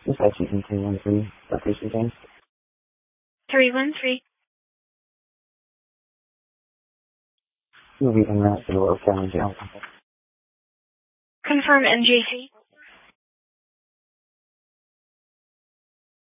This is actually 313. Location change. 313. You'll be en route to the Will County Jail. Confirm NJC.